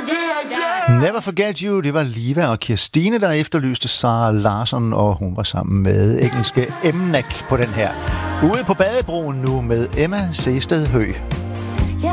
Never Forget You, det var Liva og Kirstine, der efterlyste Sara Larsson, og hun var sammen med engelske Mnak på den her. Ude på badebroen nu med Emma Sehsted Høgh.